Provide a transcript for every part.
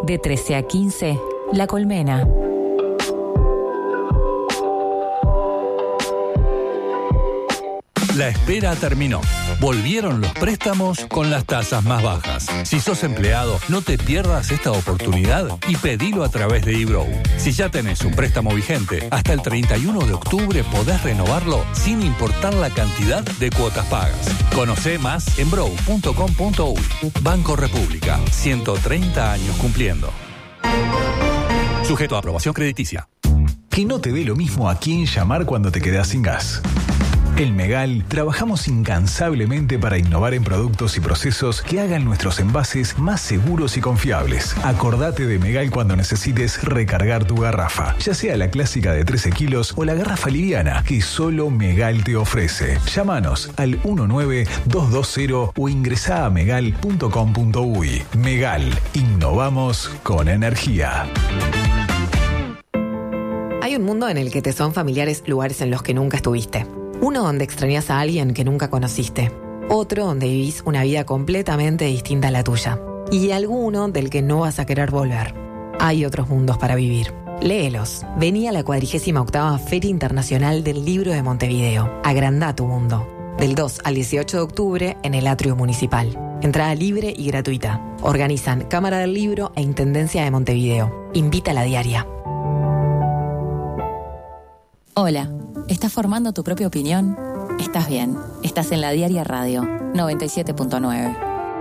De 13 a 15, La Colmena. La espera terminó. Volvieron los préstamos con las tasas más bajas. Si sos empleado, no te pierdas esta oportunidad y pedilo a través de eBrow. Si ya tenés un préstamo vigente, hasta el 31 de octubre podés renovarlo sin importar la cantidad de cuotas pagas. Conocé más en brow.com.uy. Banco República, 130 años cumpliendo. Sujeto a aprobación crediticia. Que no te dé lo mismo a quién llamar cuando te quedás sin gas. En Megal trabajamos incansablemente para innovar en productos y procesos que hagan nuestros envases más seguros y confiables. Acordate de Megal cuando necesites recargar tu garrafa, ya sea la clásica de 13 kilos o la garrafa liviana que solo Megal te ofrece. Llámanos al 19220 o ingresá a megal.com.uy. Megal, innovamos con energía. Hay un mundo en el que te son familiares lugares en los que nunca estuviste. Uno donde extrañas a alguien que nunca conociste. Otro donde vivís una vida completamente distinta a la tuya. Y alguno del que no vas a querer volver. Hay otros mundos para vivir. Léelos. Vení a la 48ª Feria Internacional del Libro de Montevideo. Agrandá tu mundo. Del 2 al 18 de octubre en el Atrio Municipal. Entrada libre y gratuita. Organizan Cámara del Libro e Intendencia de Montevideo. Invita a la diaria. Hola, ¿estás formando tu propia opinión? Estás bien, estás en la Diaria Radio 97.9.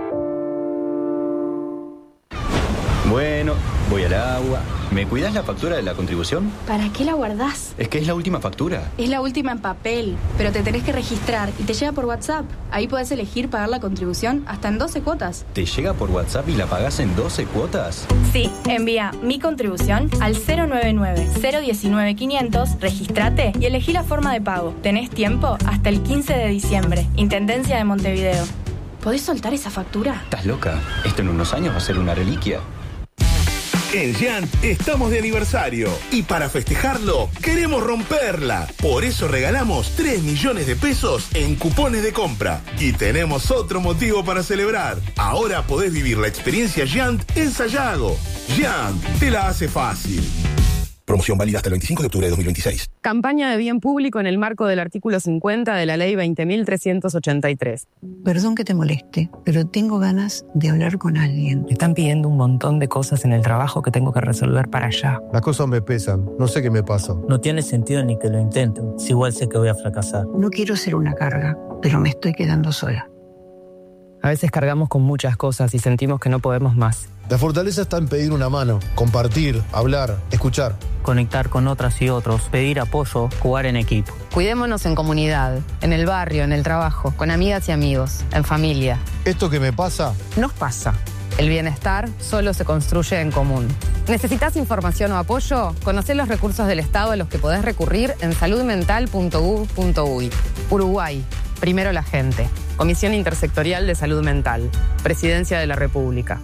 Bueno, voy al agua. ¿Me cuidas la factura de la contribución? ¿Para qué la guardás? Es que es la última factura. Es la última en papel, pero te tenés que registrar y te llega por WhatsApp. Ahí podés elegir pagar la contribución hasta en 12 cuotas. ¿Te llega por WhatsApp y la pagás en 12 cuotas? Sí, envía mi contribución al 099-019-500, regístrate y elegí la forma de pago. Tenés tiempo hasta el 15 de diciembre. Intendencia de Montevideo. ¿Podés soltar esa factura? ¿Estás loca? Esto en unos años va a ser una reliquia. En Giant estamos de aniversario y para festejarlo queremos romperla. Por eso regalamos 3 millones de pesos en cupones de compra. Y tenemos otro motivo para celebrar. Ahora podés vivir la experiencia Giant en Sayago. Giant te la hace fácil. Promoción válida hasta el 25 de octubre de 2026. Campaña de bien público en el marco del artículo 50 de la Ley 20.383. Perdón que te moleste, pero tengo ganas de hablar con alguien. Me están pidiendo un montón de cosas en el trabajo que tengo que resolver para allá. Las cosas me pesan, no sé qué me pasa. No tiene sentido ni que lo intenten, si igual sé que voy a fracasar. No quiero ser una carga, pero me estoy quedando sola. A veces cargamos con muchas cosas y sentimos que no podemos más. La fortaleza está en pedir una mano, compartir, hablar, escuchar. Conectar con otras y otros, pedir apoyo, jugar en equipo. Cuidémonos en comunidad, en el barrio, en el trabajo, con amigas y amigos, en familia. Esto que me pasa, nos pasa. El bienestar solo se construye en común. ¿Necesitas información o apoyo? Conocé los recursos del Estado a los que podés recurrir en saludmental.gov.uy. Uruguay, primero la gente. Comisión Intersectorial de Salud Mental. Presidencia de la República.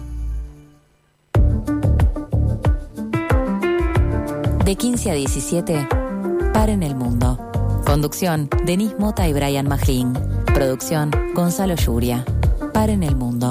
De 15 a 17, Paren el Mundo. Conducción, Denise Mota y Brian Magín. Producción, Gonzalo Yuria. Paren el Mundo.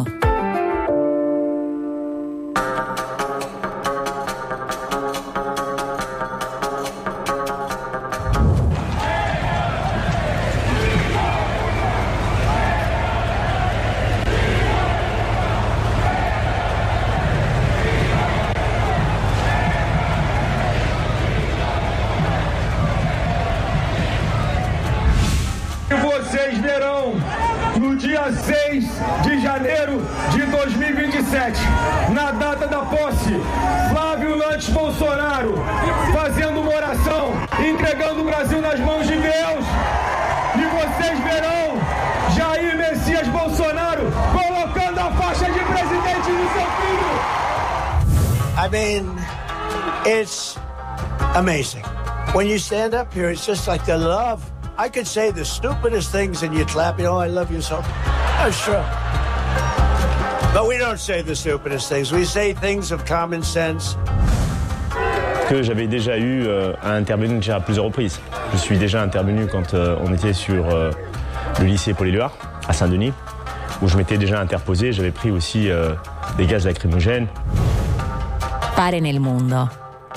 Vocês verão no dia 6 de janeiro de 2027, na data da posse, Flávio Lantes Bolsonaro fazendo uma oração, entregando o Brasil nas mãos de Deus. E vocês verão Jair Messias Bolsonaro colocando a faixa de presidente no seu filho. I mean, it's amazing. When you stand up here, it's just like the love. I could say the stupidest things and you'd clap, you know, I love you so. That's true. But we don't say the stupidest things. We say things of common sense. Que j'avais déjà eu à intervenir déjà à plusieurs reprises. Je suis déjà intervenu quand on était sur le lycée Paul-Éluard à Saint-Denis, où je m'étais déjà interposé. J'avais pris aussi des gaz lacrymogènes. Paren el mundo.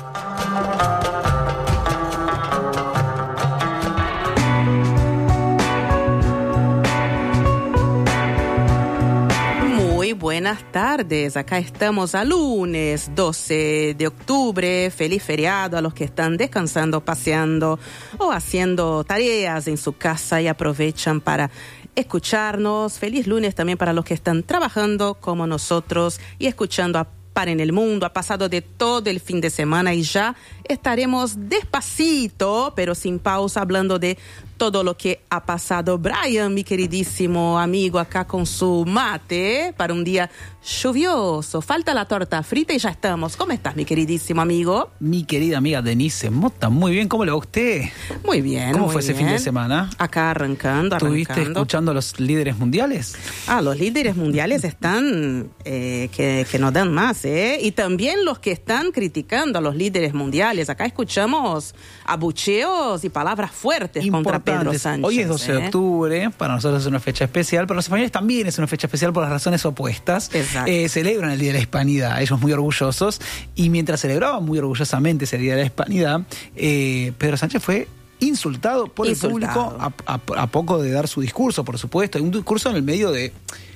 Muy buenas tardes, acá estamos a lunes 12 de octubre, feliz feriado a los que están descansando, paseando o haciendo tareas en su casa y aprovechan para escucharnos. Feliz lunes también para los que están trabajando como nosotros y escuchando a Paren el Mundo. Ha pasado de todo el fin de semana y ya estaremos despacito, pero sin pausa, hablando de todo lo que ha pasado. Brian, mi queridísimo amigo, acá con su mate para un día lluvioso. Falta la torta frita y ya estamos. ¿Cómo estás, mi queridísimo amigo? Mi querida amiga Denise Mota, muy bien. ¿Cómo le va a usted? Muy bien. ¿Cómo muy fue ese bien. fin de semana? Acá arrancando. ¿Estuviste escuchando a los líderes mundiales? Los líderes mundiales están que no dan más, ¿eh? Y también los que están criticando a los líderes mundiales. Acá escuchamos abucheos y palabras fuertes contra Pedro Sánchez. Hoy es 12 de octubre, para nosotros es una fecha especial, para los españoles también es una fecha especial por las razones opuestas. Celebran el Día de la Hispanidad, ellos muy orgullosos, y mientras celebraban muy orgullosamente ese Día de la Hispanidad, Pedro Sánchez fue insultado por el público a poco de dar su discurso, por supuesto, un discurso en el medio de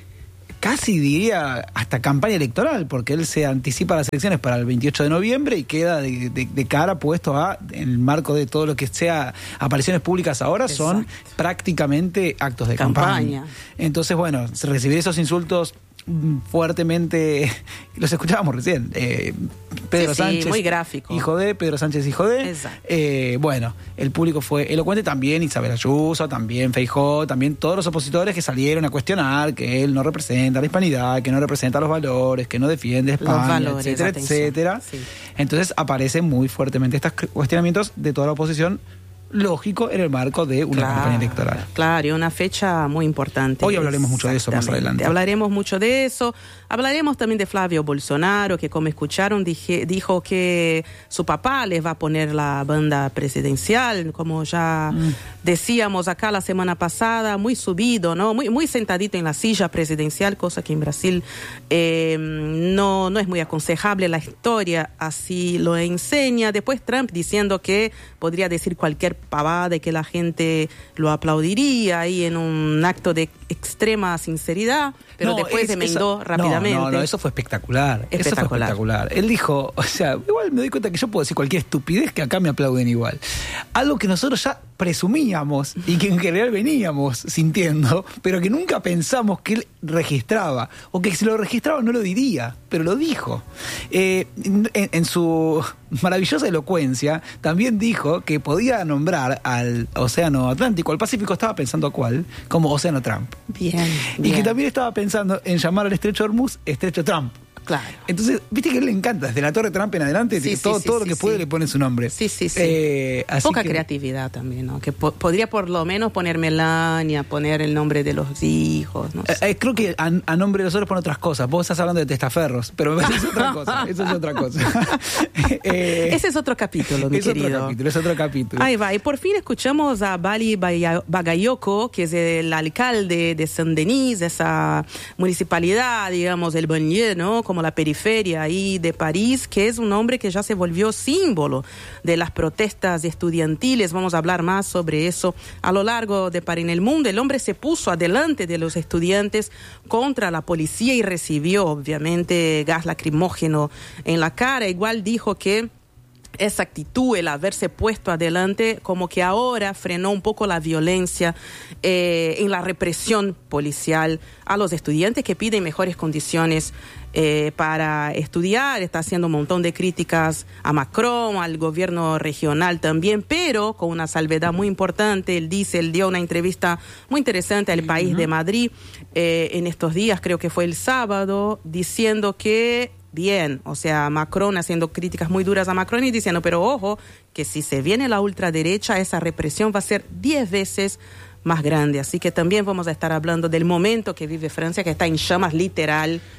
casi diría hasta campaña electoral, porque él se anticipa las elecciones para el 28 de noviembre y queda de cara puesto en el marco de todo lo que sea apariciones públicas ahora. Exacto. Son prácticamente actos de campaña. Entonces, bueno, recibir esos insultos fuertemente, los escuchábamos recién, Pedro Sánchez, muy gráfico, hijo de Pedro Sánchez, hijo de bueno, el público fue elocuente, también Isabel Ayuso, también Feijóo, también todos los opositores que salieron a cuestionar que él no representa la hispanidad, que no representa los valores, que no defiende España, etcétera, etcétera. Entonces aparecen muy fuertemente estos cuestionamientos de toda la oposición, lógico, en el marco de una campaña electoral. Claro, y una fecha muy importante. Hoy hablaremos mucho de eso más adelante. Hablaremos mucho de eso. Hablaremos también de Flavio Bolsonaro, que como escucharon, dijo que su papá les va a poner la banda presidencial, como ya decíamos acá la semana pasada, muy subido, ¿no? Muy sentadito en la silla presidencial, cosa que en Brasil no es muy aconsejable. La historia así lo enseña. Después Trump diciendo que podría decir cualquier pavada y que la gente lo aplaudiría ahí en un acto de extrema sinceridad, pero después enmendó rápidamente. No, eso fue espectacular. Eso fue espectacular. Él dijo, o sea, igual me doy cuenta que yo puedo decir cualquier estupidez que acá me aplauden igual. Algo que nosotros ya presumíamos y que en general veníamos sintiendo, pero que nunca pensamos que él registraba, o que si lo registraba no lo diría, pero lo dijo. En su maravillosa elocuencia también dijo que podía nombrar al Océano Atlántico, al Pacífico estaba pensando a cuál, como Océano Trump. Bien. Y que también estaba pensando en llamar al Estrecho de Hormuz Estrecho Trump. Claro. Entonces, viste que a él le encanta, desde la Torre Trump en adelante, todo lo que puede le pone su nombre. Sí. Poca creatividad también, ¿no? Que podría por lo menos poner Melania, poner el nombre de los hijos, no sé. Creo que a nombre de los otros pone otras cosas. Vos estás hablando de testaferros, pero eso es otra cosa. Eso es otra cosa. Ese es otro capítulo, mi querido. Es otro capítulo. Ahí va. Y por fin escuchamos a Bali Bagayoko, que es el alcalde de Saint-Denis, esa municipalidad, digamos, del Banlieue, ¿no? Como la periferia ahí de París, que es un hombre que ya se volvió símbolo de las protestas estudiantiles. Vamos a hablar más sobre eso a lo largo de Paren el Mundo. El hombre se puso adelante de los estudiantes contra la policía y recibió, obviamente, gas lacrimógeno en la cara. Igual dijo que esa actitud, el haberse puesto adelante, como que ahora frenó un poco la violencia en la represión policial a los estudiantes que piden mejores condiciones para estudiar. Está haciendo un montón de críticas a Macron, al gobierno regional también, pero con una salvedad muy importante. Él dio una entrevista muy interesante al País de Madrid en estos días, creo que fue el sábado, diciendo que bien, o sea, Macron haciendo críticas muy duras a Macron y diciendo, pero ojo, que si se viene la ultraderecha, esa represión va a ser 10 veces más grande. Así que también vamos a estar hablando del momento que vive Francia, que está en llamas literal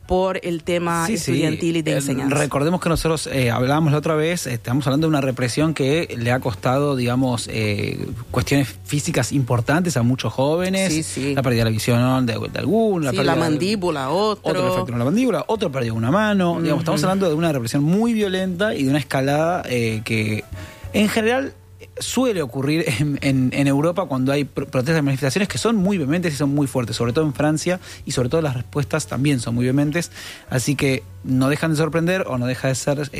por el tema estudiantil y de enseñanza. Recordemos que nosotros hablábamos la otra vez, estamos hablando de una represión que le ha costado, digamos, cuestiones físicas importantes a muchos jóvenes. La pérdida de la visión de alguno, la mandíbula, otro le fracturó la mandíbula, otro perdió una mano. Digamos, estamos hablando de una represión muy violenta y de una escalada que en general suele ocurrir en Europa cuando hay protestas y manifestaciones que son muy vehementes y son muy fuertes, sobre todo en Francia, y sobre todo las respuestas también son muy vehementes, así que no dejan de sorprender o no deja de ser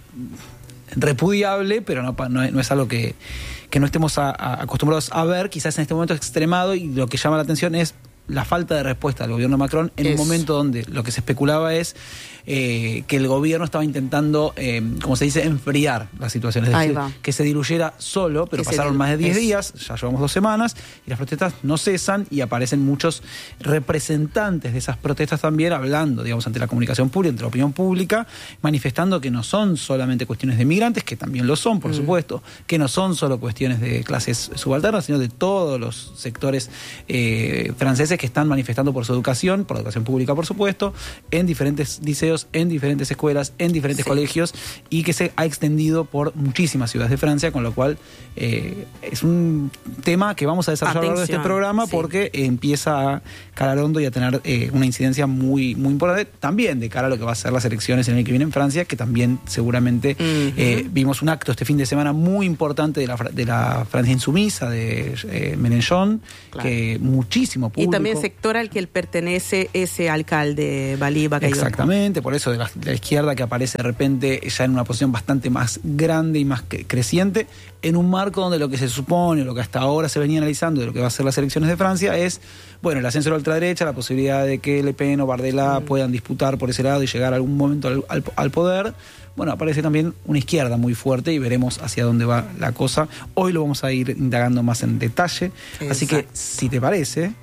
repudiable, pero no es algo que no estemos acostumbrados a ver, quizás en este momento extremado, y lo que llama la atención es la falta de respuesta del gobierno de Macron en un momento donde lo que se especulaba es que el gobierno estaba intentando, como se dice, enfriar la situación, es decir, que se diluyera solo, pero pasaron más de 10 días, ya llevamos 2 semanas, y las protestas no cesan y aparecen muchos representantes de esas protestas también hablando, digamos, ante la comunicación pública, ante la opinión pública, manifestando que no son solamente cuestiones de migrantes, que también lo son, por supuesto, que no son solo cuestiones de clases subalternas, sino de todos los sectores franceses que están manifestando por educación pública, por supuesto, en diferentes liceos, en diferentes escuelas, en diferentes colegios, y que se ha extendido por muchísimas ciudades de Francia, con lo cual es un tema que vamos a desarrollar a lo largo de este programa porque empieza a calar hondo y a tener una incidencia muy, muy importante, también de cara a lo que va a ser las elecciones el año que viene en Francia, que también seguramente vimos un acto este fin de semana muy importante de la Francia insumisa, de Mélenchon, que muchísimo público. Y también sector al que él pertenece ese alcalde, Bali Bagayoko. Exactamente, por eso de la izquierda que aparece de repente ya en una posición bastante más grande y más creciente, en un marco donde lo que se supone, lo que hasta ahora se venía analizando de lo que va a ser las elecciones de Francia es, bueno, el ascenso de la ultraderecha, la posibilidad de que Le Pen o Bardella puedan disputar por ese lado y llegar algún momento al poder. Bueno, aparece también una izquierda muy fuerte y veremos hacia dónde va la cosa. Hoy lo vamos a ir indagando más en detalle. Así que, si te parece...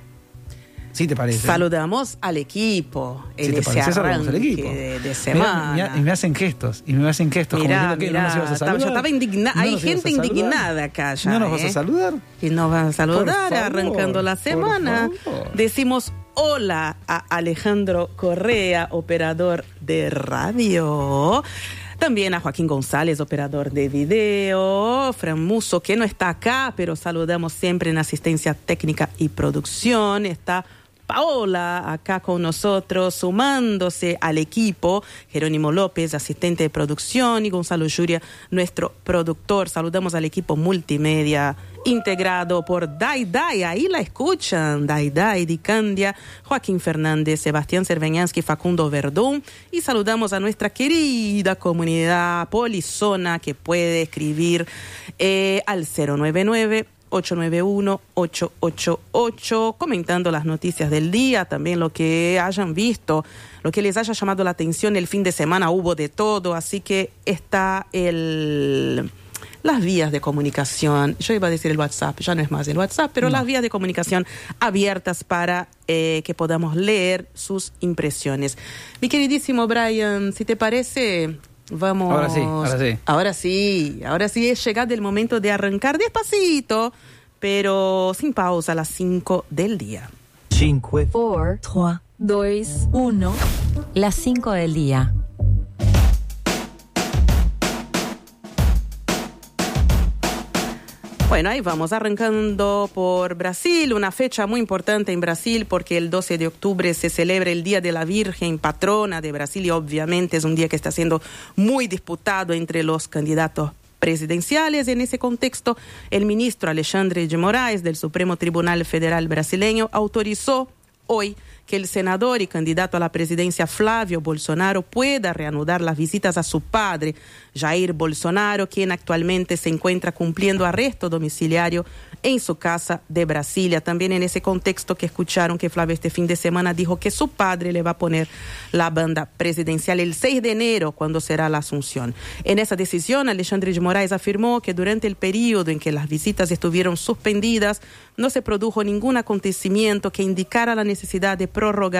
Saludamos al equipo en ese arranque de semana. Y me hacen gestos. Mirá, que no nos ibas a saludar. Yo estaba indignada. Hay gente indignada acá ya. ¿No nos vas a saludar? Y nos van a saludar arrancando la semana. Decimos hola a Alejandro Correa, operador de radio. También a Joaquín González, operador de video, Fran Musso, que no está acá, pero saludamos siempre en asistencia técnica y producción. Está Paola acá con nosotros, sumándose al equipo, Jerónimo López, asistente de producción, y Gonzalo Yuria, nuestro productor. Saludamos al equipo multimedia integrado por Dai, ahí la escuchan, Dai Di Candia, Joaquín Fernández, Sebastián Cerveñansky, Facundo Verdún, y saludamos a nuestra querida comunidad polizona que puede escribir al 099-891-888, comentando las noticias del día, también lo que hayan visto, lo que les haya llamado la atención el fin de semana. Hubo de todo, así que está las vías de comunicación, yo iba a decir el WhatsApp, ya no es más el WhatsApp, pero las vías de comunicación abiertas para que podamos leer sus impresiones. Mi queridísimo Brian, si te parece, vamos... Ahora sí es llegado el momento de arrancar despacito, pero sin pausa, a las 5 del día. 5, 4, 3, 2, 1. Las 5 del día. Bueno, ahí vamos, arrancando por Brasil, una fecha muy importante en Brasil porque el 12 de octubre se celebra el Día de la Virgen, patrona de Brasil, y obviamente es un día que está siendo muy disputado entre los candidatos presidenciales. En ese contexto, el ministro Alexandre de Moraes del Supremo Tribunal Federal brasileño autorizó hoy que el senador y candidato a la presidencia Flávio Bolsonaro pueda reanudar las visitas a su padre, Jair Bolsonaro, quien actualmente se encuentra cumpliendo arresto domiciliario en su casa de Brasilia. También en ese contexto que escucharon que Flávio este fin de semana dijo que su padre le va a poner la banda presidencial el 6 de enero, cuando será la asunción. En esa decisión, Alexandre de Moraes afirmó que durante el periodo en que las visitas estuvieron suspendidas, no se produjo ningún acontecimiento que indicara la necesidad de prorrogar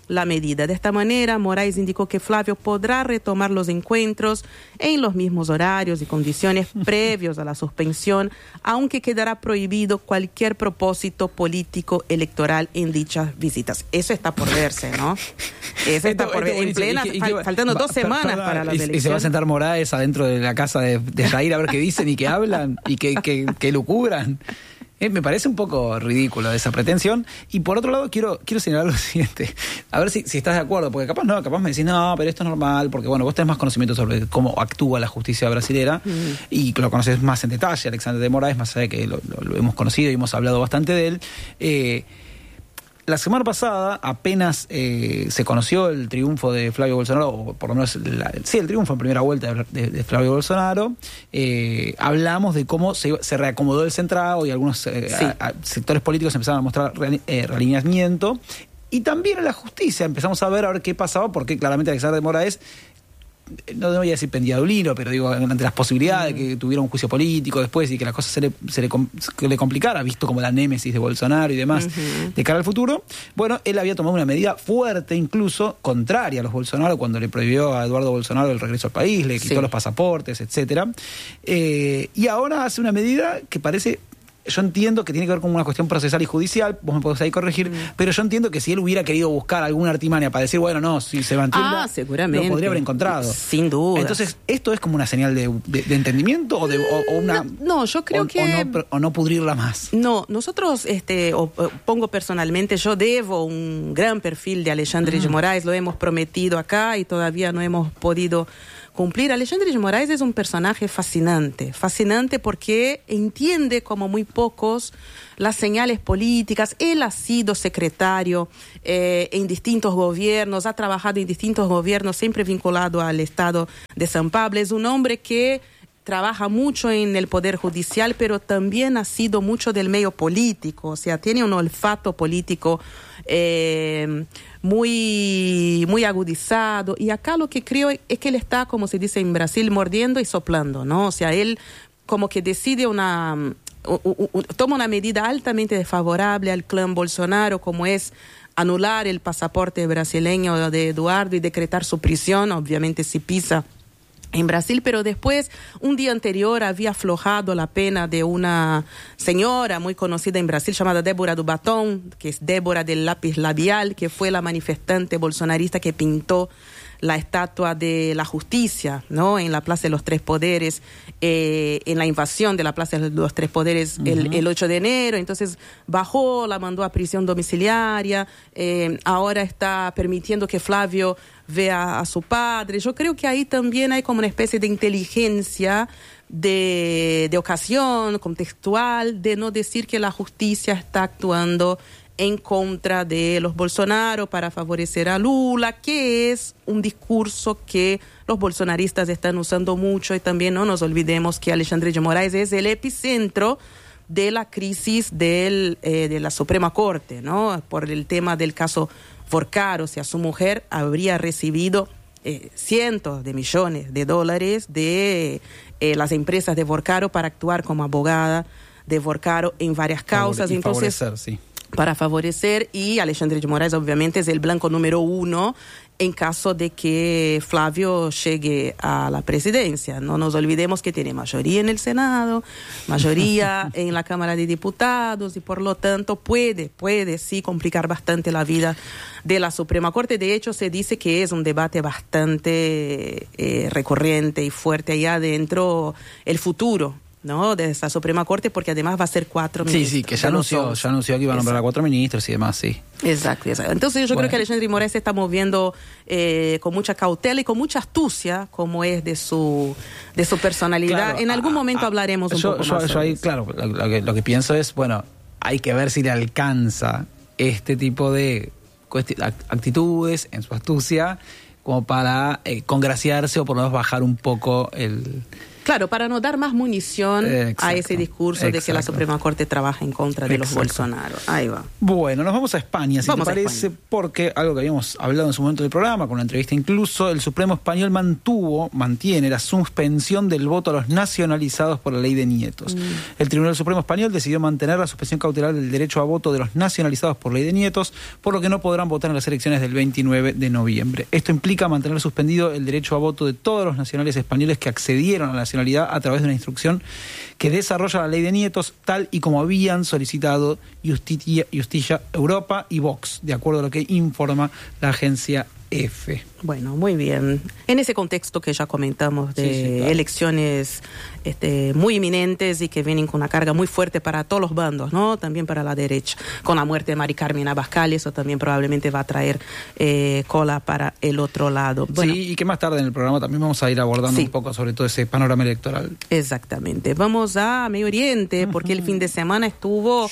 la medida. De esta manera, Moraes indicó que Flávio podrá retomar los encuentros en los mismos horarios y condiciones previos a la suspensión, aunque quedará prohibido cualquier propósito político electoral en dichas visitas. Eso está por verse, ¿no? Eso está por verse. En plena, faltando 2 semanas para las elecciones. Y se va a sentar Moraes adentro de la casa de Jair a ver qué dicen y qué hablan y qué lucubran. Me parece un poco ridículo esa pretensión. Y por otro lado, quiero señalar lo siguiente. A ver si estás de acuerdo, porque capaz me decís, no, pero esto es normal, porque bueno, vos tenés más conocimiento sobre cómo actúa la justicia brasilera y lo conoces más en detalle, Alexandre de Moraes, más allá de que lo hemos conocido y hemos hablado bastante de él. La semana pasada apenas se conoció el triunfo de Flavio Bolsonaro, o por lo menos el triunfo en primera vuelta de Flavio Bolsonaro. Hablamos de cómo se reacomodó el centrado y algunos sectores políticos empezaron a mostrar realineamiento. Y también en la justicia empezamos a ver qué pasaba, porque claramente Alexandre de Moraes, no voy a decir pendía de un hilo, pero digo, ante las posibilidades de que tuviera un juicio político después y que la cosa se le complicara, visto como la némesis de Bolsonaro y demás, de cara al futuro, bueno, él había tomado una medida fuerte, incluso contraria a los Bolsonaro, cuando le prohibió a Eduardo Bolsonaro el regreso al país, le quitó los pasaportes, etcétera. Y ahora hace una medida que parece... Yo entiendo que tiene que ver con una cuestión procesal y judicial, vos me podés ahí corregir, pero yo entiendo que si él hubiera querido buscar alguna artimaña para decir, bueno, no, si se mantiene, seguramente lo podría haber encontrado. Sin duda. Entonces, ¿esto es como una señal de entendimiento o una... No, yo creo que... O no pudrirla más. No, nosotros, pongo personalmente, yo debo un gran perfil de Alexandre de Moraes, lo hemos prometido acá y todavía no hemos podido cumplir. Alexandre de Moraes es un personaje fascinante porque entiende como muy pocos las señales políticas. Él ha sido secretario en distintos gobiernos, ha trabajado en distintos gobiernos, siempre vinculado al Estado de São Paulo. Es un hombre que trabaja mucho en el Poder Judicial, pero también ha sido mucho del medio político, o sea, tiene un olfato político muy agudizado, y acá lo que creo es que él está, como se dice en Brasil, mordiendo y soplando, ¿no? O sea, él como que decide toma una medida altamente desfavorable al clan Bolsonaro, como es anular el pasaporte brasileño de Eduardo y decretar su prisión, obviamente si pisa en Brasil, pero después, un día anterior, había aflojado la pena de una señora muy conocida en Brasil llamada Débora do Batom, que es Débora del lápiz labial, que fue la manifestante bolsonarista que pintó la estatua de la justicia, ¿no? En la Plaza de los Tres Poderes, en la invasión de la Plaza de los Tres Poderes el 8 de enero. Entonces bajó, la mandó a prisión domiciliaria, ahora está permitiendo que Flávio vea a su padre. Yo creo que ahí también hay como una especie de inteligencia de ocasión, contextual, de no decir que la justicia está actuando en contra de los Bolsonaro para favorecer a Lula, que es un discurso que los bolsonaristas están usando mucho, y también no nos olvidemos que Alexandre de Moraes es el epicentro de la crisis de la Suprema Corte, ¿no? Por el tema del caso Forcaro. O sea, su mujer habría recibido cientos de millones de dólares de las empresas de Forcaro para actuar como abogada de Forcaro en varias causas. Entonces, favorecer, sí. Para favorecer, y Alexandre de Moraes obviamente es el blanco número 1 en caso de que Flávio llegue a la presidencia. No nos olvidemos que tiene mayoría en el Senado, mayoría en la Cámara de Diputados, y por lo tanto puede sí complicar bastante la vida de la Suprema Corte. De hecho, se dice que es un debate bastante recurrente y fuerte allá adentro, el futuro, ¿no?, de esa Suprema Corte, porque además va a ser 4 ministros. Sí, que ya anunció que iba a nombrar a 4 ministros y demás, sí. Exacto. Entonces yo creo que Alexandre de Moraes se está moviendo con mucha cautela y con mucha astucia, como es de su personalidad. Claro, en algún momento hablaremos un poco más. Yo ahí, claro, lo que pienso es, bueno, hay que ver si le alcanza este tipo de actitudes en su astucia como para congraciarse o por lo menos bajar un poco Claro, para no dar más munición a ese discurso de que la Suprema Corte trabaja en contra de los Bolsonaro. Ahí va. Bueno, nos vamos a España, si te parece, porque algo que habíamos hablado en su momento del programa, con una entrevista incluso, el Supremo español mantiene la suspensión del voto a los nacionalizados por la ley de nietos. El Tribunal Supremo español decidió mantener la suspensión cautelar del derecho a voto de los nacionalizados por ley de nietos, por lo que no podrán votar en las elecciones del 29 de noviembre. Esto implica mantener suspendido el derecho a voto de todos los nacionales españoles que accedieron a la nacionalidad a través de una instrucción que desarrolla la ley de nietos, tal y como habían solicitado Justicia Europa y Vox, de acuerdo a lo que informa la agencia EFE. Bueno, muy bien. En ese contexto que ya comentamos de claro, elecciones muy inminentes y que vienen con una carga muy fuerte para todos los bandos, ¿no? También para la derecha. Con la muerte de Mari Carmen Abascal, eso también probablemente va a traer cola para el otro lado. Bueno, sí, y que más tarde en el programa también vamos a ir abordando un poco sobre todo ese panorama electoral. Exactamente. Vamos a Medio Oriente, porque el fin de semana estuvo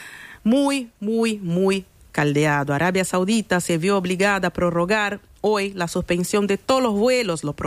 muy caldeado. Arabia Saudita se vio obligada a prorrogar hoy la suspensión de todos los vuelos, lo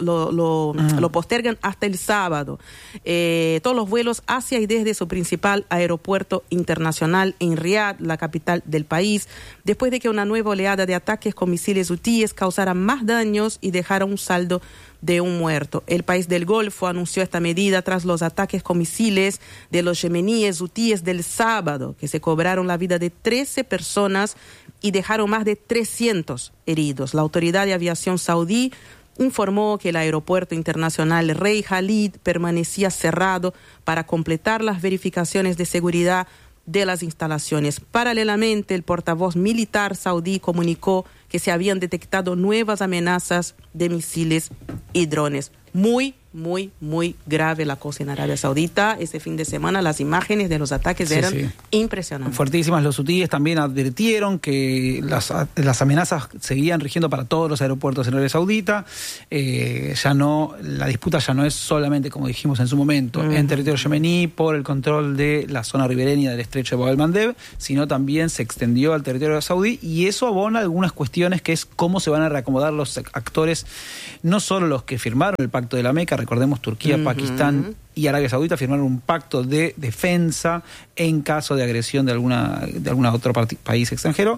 postergan hasta el sábado. Todos los vuelos hacia y desde su principal aeropuerto internacional en Riad, la capital del país, después de que una nueva oleada de ataques con misiles hutíes causara más daños y dejara un saldo de un muerto. El país del Golfo anunció esta medida tras los ataques con misiles de los yemeníes hutíes del sábado, que se cobraron la vida de 13 personas y dejaron más de 300 heridos. La autoridad de aviación saudí informó que el aeropuerto internacional Rey Khalid permanecía cerrado para completar las verificaciones de seguridad de las instalaciones. Paralelamente, el portavoz militar saudí comunicó que se habían detectado nuevas amenazas de misiles y drones. Muy grave la cosa en Arabia Saudita. Ese fin de semana las imágenes de los ataques eran impresionantes. Fuertísimas. Los hutíes también advirtieron que las amenazas seguían rigiendo para todos los aeropuertos en Arabia Saudita. La disputa ya no es solamente, como dijimos en su momento, en territorio yemení por el control de la zona ribereña del estrecho de Bab el-Mandeb, sino también se extendió al territorio saudí, y eso abona algunas cuestiones, que es cómo se van a reacomodar los actores, no solo los que firmaron el Pacto de la Meca. Recordemos, Turquía, Pakistán y Arabia Saudita firmaron un pacto de defensa en caso de agresión de alguna otro país extranjero.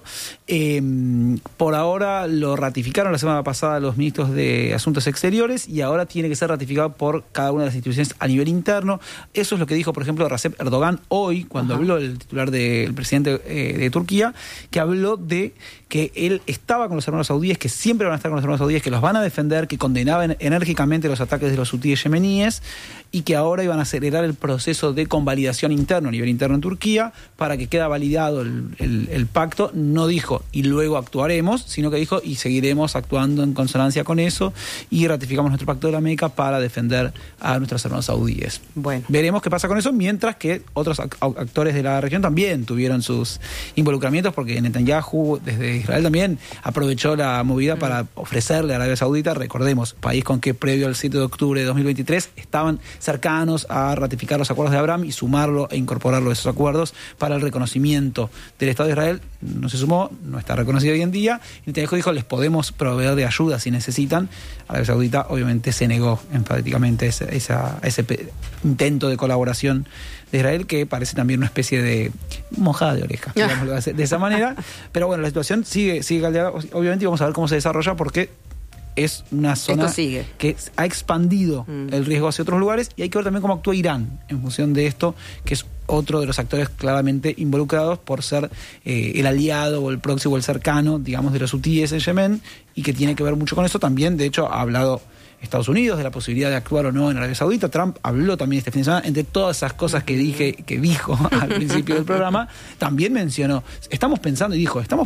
Por ahora lo ratificaron la semana pasada los ministros de Asuntos Exteriores, y ahora tiene que ser ratificado por cada una de las instituciones a nivel interno. Eso es lo que dijo, por ejemplo, Recep Erdogan hoy, cuando habló el titular del presidente de Turquía, que habló de que él estaba con los hermanos saudíes, que siempre van a estar con los hermanos saudíes, que los van a defender, que condenaban enérgicamente los ataques de los hutíes yemeníes, y que ahora iban a acelerar el proceso de convalidación interno a nivel interno en Turquía para que quede validado el pacto. No dijo y luego actuaremos, sino que dijo y seguiremos actuando en consonancia con eso, y ratificamos nuestro pacto de la Meca para defender a nuestros hermanos saudíes. Bueno, veremos qué pasa con eso, mientras que otros actores de la región también tuvieron sus involucramientos, porque Netanyahu desde Israel también aprovechó la movida para ofrecerle a Arabia Saudita, recordemos, país con que previo al 7 de octubre de 2023 estaban cercanos a ratificar los acuerdos de Abraham y sumarlo e incorporarlo a esos acuerdos para el reconocimiento del Estado de Israel. No se sumó, no está reconocido hoy en día, y Netanyahu dijo, les podemos proveer de ayuda si necesitan. Arabia Saudita obviamente se negó enfáticamente a ese intento de colaboración de Israel, que parece también una especie de mojada de oreja, digámoslo de esa manera. Pero bueno, la situación sigue caldeada, obviamente, y vamos a ver cómo se desarrolla, porque es una zona que ha expandido el riesgo hacia otros lugares, y hay que ver también cómo actúa Irán en función de esto, que es otro de los actores claramente involucrados por ser el aliado o el próximo o el cercano, digamos, de los hutíes en Yemen, y que tiene que ver mucho con eso. También, de hecho, ha hablado Estados Unidos de la posibilidad de actuar o no en Arabia Saudita. Trump habló también este fin de semana, entre todas esas cosas que dijo al principio del programa, también mencionó, estamos pensando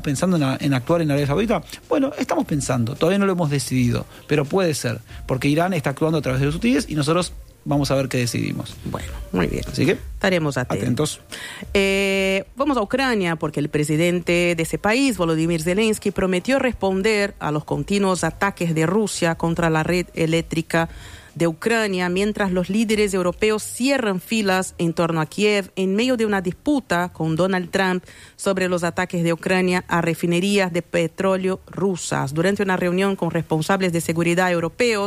en actuar en Arabia Saudita. Bueno, estamos pensando, todavía no lo hemos decidido, pero puede ser, porque Irán está actuando a través de los hutíes y nosotros vamos a ver qué decidimos. Bueno, muy bien. Así que estaremos atentos. Vamos a Ucrania, porque el presidente de ese país, Volodymyr Zelensky, prometió responder a los continuos ataques de Rusia contra la red eléctrica de Ucrania, mientras los líderes europeos cierran filas en torno a Kiev en medio de una disputa con Donald Trump sobre los ataques de Ucrania a refinerías de petróleo rusas. Durante una reunión con responsables de seguridad europeos,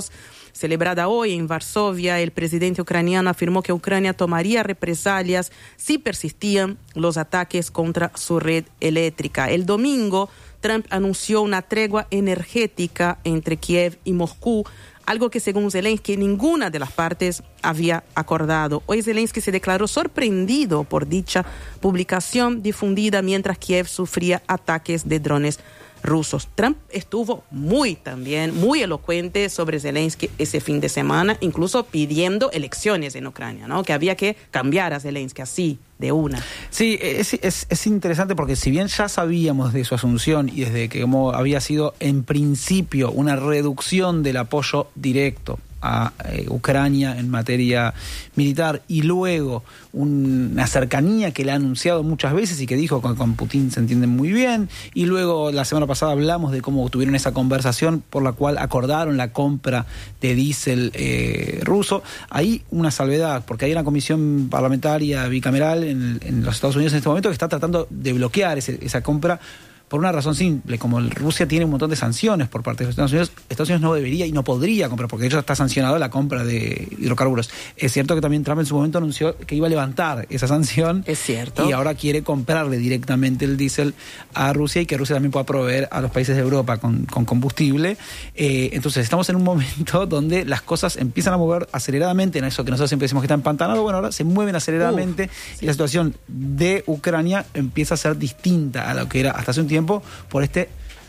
celebrada hoy en Varsovia, el presidente ucraniano afirmó que Ucrania tomaría represalias si persistían los ataques contra su red eléctrica. El domingo, Trump anunció una tregua energética entre Kiev y Moscú, algo que según Zelensky ninguna de las partes había acordado. Hoy Zelensky se declaró sorprendido por dicha publicación difundida mientras Kiev sufría ataques de drones rusos. Trump estuvo muy elocuente sobre Zelensky ese fin de semana, incluso pidiendo elecciones en Ucrania, ¿no? Que había que cambiar a Zelensky así, de una. Sí, es interesante porque si bien ya sabíamos de su asunción y desde que como había sido en principio una reducción del apoyo directo a Ucrania en materia militar y luego una cercanía que le ha anunciado muchas veces y que dijo que con Putin se entienden muy bien, y luego la semana pasada hablamos de cómo tuvieron esa conversación por la cual acordaron la compra de diésel ruso. Hay una salvedad porque hay una comisión parlamentaria bicameral en los Estados Unidos en este momento que está tratando de bloquear esa compra por una razón simple. Como Rusia tiene un montón de sanciones por parte de los Estados Unidos no debería y no podría comprar, porque de hecho está sancionado la compra de hidrocarburos. Es cierto que también Trump en su momento anunció que iba a levantar esa sanción. Es cierto. Y ahora quiere comprarle directamente el diésel a Rusia y que Rusia también pueda proveer a los países de Europa con combustible. Entonces estamos en un momento donde las cosas empiezan a mover aceleradamente, en eso que nosotros siempre decimos que está empantanado. Bueno, ahora se mueven aceleradamente y la situación de Ucrania empieza a ser distinta a lo que era hasta hace un tiempo, por este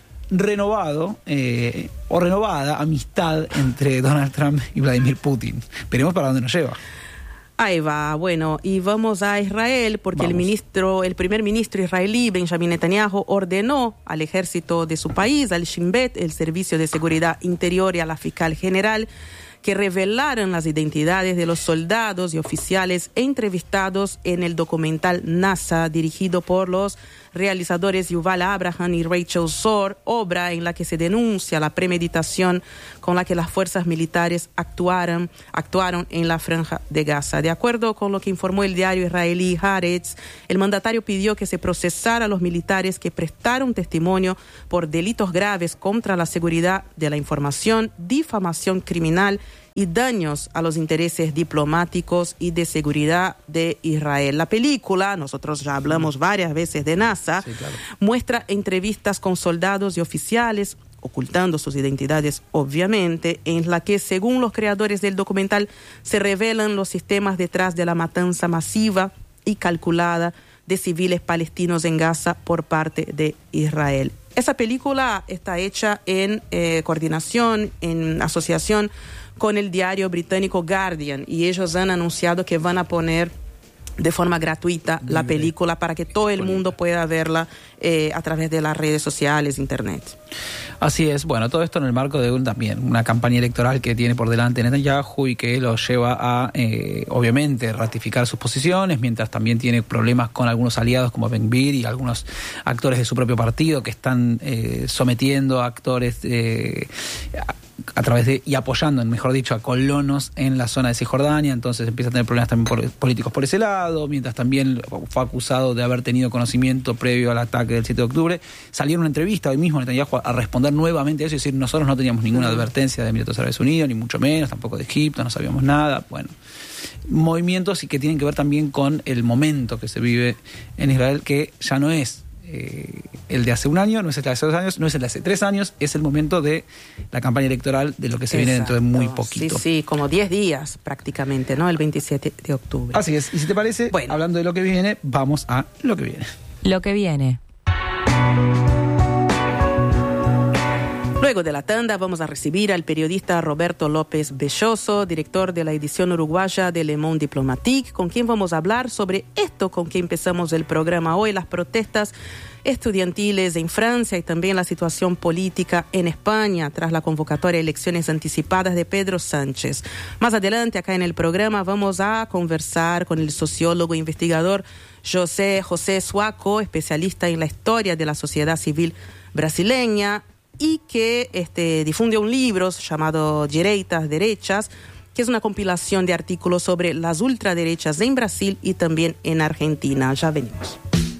renovado o renovada amistad entre Donald Trump y Vladimir Putin. Veremos para dónde nos lleva. Ahí va, bueno, y vamos a Israel porque el primer ministro israelí, Benjamin Netanyahu, ordenó al ejército de su país, al Shin Bet, el Servicio de Seguridad Interior, y a la fiscal general que revelaran las identidades de los soldados y oficiales entrevistados en el documental NASA, dirigido por los realizadores Yuval Abraham y Rachel Zor, obra en la que se denuncia la premeditación con la que las fuerzas militares actuaron en la Franja de Gaza. De acuerdo con lo que informó el diario israelí Haaretz, el mandatario pidió que se procesara a los militares que prestaron testimonio por delitos graves contra la seguridad de la información, difamación criminal y daños a los intereses diplomáticos y de seguridad de Israel. La película, nosotros ya hablamos varias veces de NASA, sí, claro, muestra entrevistas con soldados y oficiales, ocultando sus identidades obviamente, en la que, según los creadores del documental, se revelan los sistemas detrás de la matanza masiva y calculada de civiles palestinos en Gaza por parte de Israel. Esa película está hecha en coordinación, en asociación con el diario británico Guardian, y ellos han anunciado que van a poner de forma gratuita la película para que todo el mundo pueda verla a través de las redes sociales, internet. Así es. Bueno, todo esto en el marco de también una campaña electoral que tiene por delante Netanyahu y que lo lleva a, obviamente, ratificar sus posiciones, mientras también tiene problemas con algunos aliados como Ben Gvir y algunos actores de su propio partido que están sometiendo a actores a través de, y apoyando, mejor dicho, a colonos en la zona de Cisjordania. Entonces empieza a tener problemas también políticos por ese lado, mientras también fue acusado de haber tenido conocimiento previo al ataque del 7 de octubre. Salió en una entrevista hoy mismo Netanyahu a responder nuevamente a eso y decir: nosotros no teníamos ninguna advertencia de Emiratos Árabes Unidos, ni mucho menos, tampoco de Egipto, no sabíamos nada. Bueno, movimientos y que tienen que ver también con el momento que se vive en Israel, que ya no es el de hace un año, no es el de hace 2 años, no es el de hace 3 años, es el momento de la campaña electoral de lo que se viene dentro de muy poquito. Sí, como 10 días prácticamente, ¿no? El 27 de octubre. Así es, y si te parece, bueno, hablando de lo que viene, vamos a lo que viene. Lo que viene. Luego de la tanda vamos a recibir al periodista Roberto López Belloso, director de la edición uruguaya de Le Monde Diplomatique, con quien vamos a hablar sobre esto con que empezamos el programa hoy, las protestas estudiantiles en Francia y también la situación política en España tras la convocatoria de elecciones anticipadas de Pedro Sánchez. Más adelante acá en el programa vamos a conversar con el sociólogo e investigador José Suaco, especialista en la historia de la sociedad civil brasileña, y que difunde un libro llamado Direitas, Derechas, que es una compilación de artículos sobre las ultraderechas en Brasil y también en Argentina. Ya venimos.